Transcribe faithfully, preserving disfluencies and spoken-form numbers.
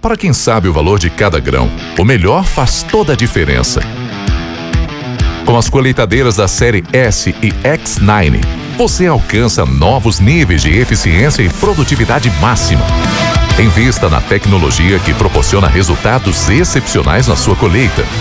Para quem sabe o valor de cada grão, o melhor faz toda a diferença. Com as colheitadeiras da série S e X nove, você alcança novos níveis de eficiência e produtividade máxima. Invista na tecnologia que proporciona resultados excepcionais na sua colheita.